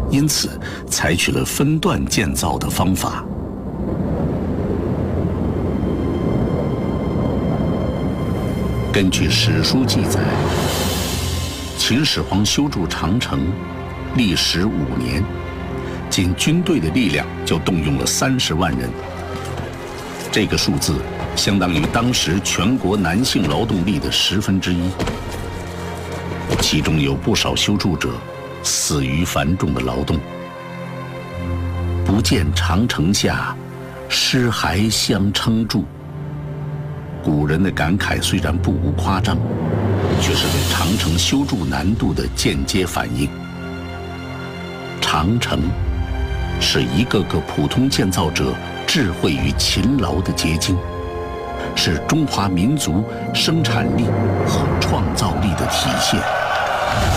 因此采取了分段建造的方法。根据史书记载，秦始皇修筑长城，历时5年，仅军队的力量就动用了30万人。这个数字相当于当时全国男性劳动力的1/10，其中有不少修筑者死于繁重的劳动。不见长城下，尸骸相称筑。古人的感慨虽然不无夸张，却是对长城修筑难度的间接反应。长城是一个个普通建造者智慧与勤劳的结晶，是中华民族生产力和创造力的体现。